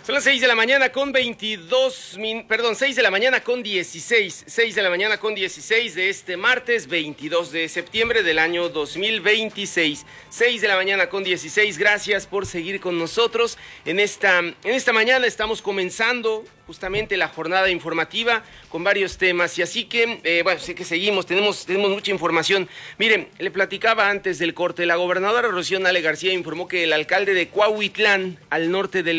Son las 6 de la mañana con 6 de la mañana con 16, 6 de la mañana con 16 de este martes 22 de septiembre del año 2026, 6 de la mañana con 16, gracias por seguir con nosotros. En esta mañana estamos comenzando justamente la jornada informativa con varios temas y así que, sé que seguimos, tenemos mucha información. Miren, le platicaba antes del corte, la gobernadora Rocío Nale García informó que el alcalde de Cuautitlán, al norte del